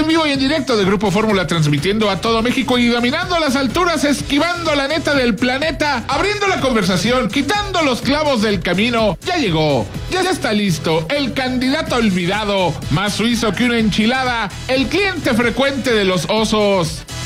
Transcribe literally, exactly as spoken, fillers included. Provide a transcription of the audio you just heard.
en vivo y en directo de Grupo Fórmula, transmitiendo a todo México y dominando las alturas, esquivando la neta del planeta, abriendo la conversación, quitando los clavos del camino. Ya llegó, ya está listo, el candidato olvidado, más suizo que una enchilada, el cliente frecuente de los osos.